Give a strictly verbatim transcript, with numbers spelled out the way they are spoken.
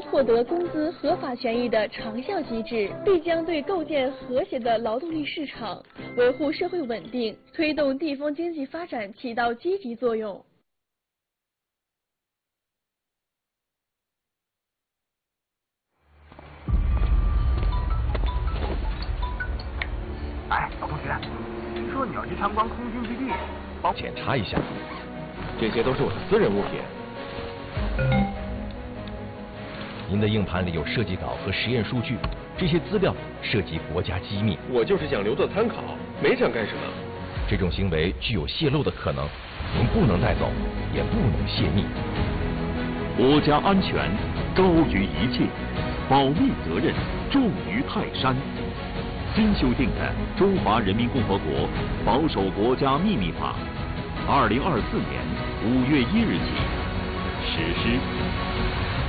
获得工资合法权益的长效机制，必将对构建和谐的劳动力市场、维护社会稳定、推动地方经济发展起到积极作用。 哎，老同学，听说你要去参观空军基地， 帮检查一下，这些都是我的私人物品。您的硬盘里有设计稿和实验数据，这些资料涉及国家机密。 我就是想留作参考，没想干什么。 这种行为具有泄露的可能，您不能带走，也不能泄密。 国家安全高于一切，保密责任重于泰山。新修订的《中华人民共和国保守国家秘密法》，二零二四年五月一日起实施。